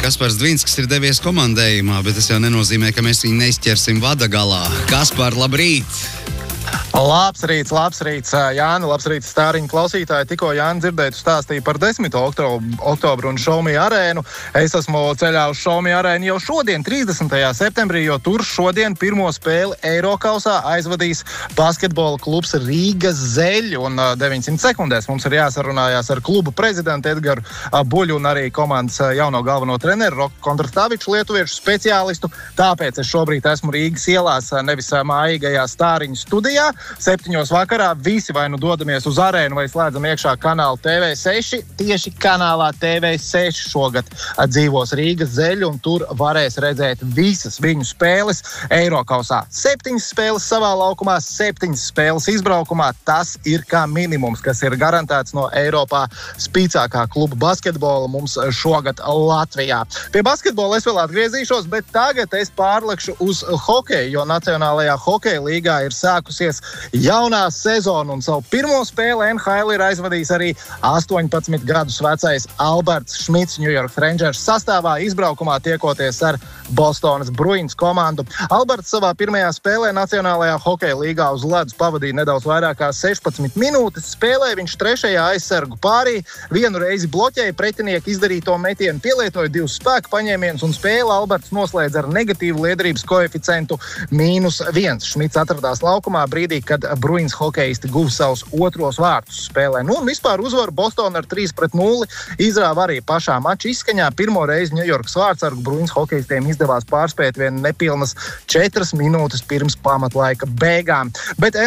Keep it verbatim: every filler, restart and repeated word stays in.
Kaspars Dvīnskis ir devies komandējumā, bet tas jau nenozīmē, ka mēs viņu neizķersim vada galā. Kaspar, labrīt! Labs rīts, labs rīts, Jāni, labs rīts, Stāriņa klausītāji. Tikko Jāni dzirdēt, stāstīja par desmito oktobru un Show Me arēnu. Es esmu ceļā uz Show Me arēnu jau šodien, trīsdesmitajā septembrī, jo tur šodien pirmo spēli Eirokausā aizvadīs basketbola klubs Rīgas Zeļi. Un deviņsimt sekundēs mums ir jāsarunājās ar klubu prezidentu Edgaru Buļu un arī komandas jauno galveno treneru Roku Kondrataviču, lietuviešu speciālistu. Tāpēc es šobrīd esmu Rīgas ielās, nevis mājīgajā Stāriņa studijā. Septiņos vakarā visi vai nu dodamies uz arēnu vai slēdzam iekšā kanālu T V seši. Tieši kanālā T V seši šogad dzīvos Rīgas Zeļi un tur varēs redzēt visas viņu spēles Eirokausā. Septiņas spēles savā laukumā, septiņas spēles izbraukumā. Tas ir kā minimums, kas ir garantēts no Eiropā spīcākā kluba basketbola mums šogad Latvijā. Pie basketbola es vēl atgriezīšos, bet tagad es pārlekšu uz hokeju, jo Nacionālajā hokeja līgā ir sākusies jaunā sezona un savu pirmo spēli N H L ir aizvadījis arī astoņpadsmit gadus vecais Alberts Šmits New York Rangers sastāvā izbraukumā tiekoties ar Bostonas Bruins komandu. Alberts savā pirmajā spēlē Nacionālajā hokeja līgā uz ledus pavadīja nedaudz vairāk kā sešpadsmit minūtes. Spēlē viņš trešajā aizsargu pārī, vienu reizi bloķēja pretinieku izdarīto metienu, pielietoja divus spēku paņēmienus un spēli Alberts noslēdz ar negatīvu liederības koeficientu mīnus viens. Šmits atradās laukumā brīdī, kad Bruins hokeisti guva savus otros vārtus spēlē. Nu, un vispār uzvaru Bostona ar trīs pret nulli izrāva arī pašā mača izskaņā. Pirmo reizi Ņujorkas vārtsargu Bruins hokeistiem izdevās pārspēt vien nepilnas četras minūtes pirms pamatlaika beigām. Bet